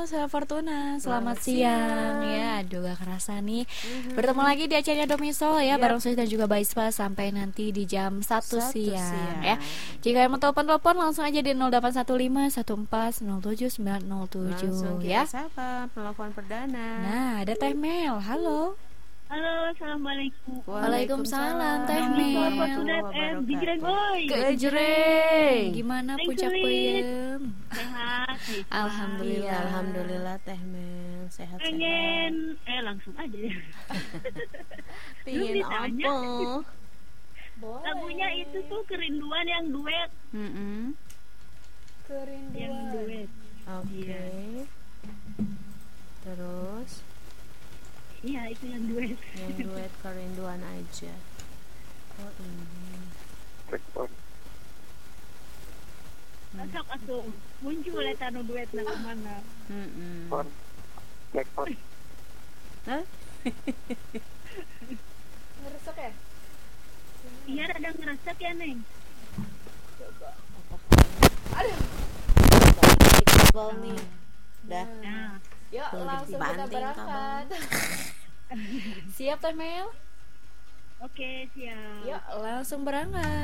Sela Fortuna. Selamat siang ya. Aduh gak kerasa nih. Bertemu lagi di acaranya Domisol ya, bareng Sus dan juga Baispa sampai nanti di jam 1 siang ya. Jika yang mau telepon langsung aja di 0815 14 07 907 ya. Siapa telepon perdana? Nah, ada Teh Mel. Halo. Halo, assalamualaikum. Waalaikumsalam Teh Mel. Gijreng oi. Gejreng. Gimana Thanks, puncak Sulit. peyem? Sehat. Alhamdulillah. Alhamdulillah Teh Mel sehat-sehat. Pengen langsung aja ya. Pingin ditanya. apa? Lagunya itu tuh kerinduan yang duet. Yang duet. Oke. Terus Iya, itu yang duet. yang duet kerinduan aja. Oh ini. Masuk atuh. Muncul eta nu duet na kemana? Hah? Ngeresek ya? Iya, ada ngeresek ya, Neng. Kabel nih. Dah. Nah, Yuk Tuh, langsung kita dibanting berangkat. Siap Teh Mel? oke, siap. Yuk langsung berangkat.